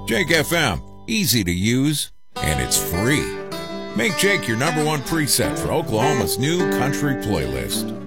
Jake FM, easy to use, and it's free. Make Jake your #1 preset for Oklahoma's new country playlist.